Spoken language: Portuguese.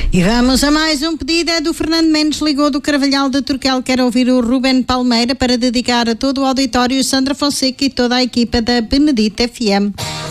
E vamos a mais um pedido, é do Fernando Mendes, ligou do Carvalhal de Turquel, quer ouvir o Ruben Palmeira para dedicar a todo o auditório, Sandra Fonseca e toda a equipa da Benedita FM.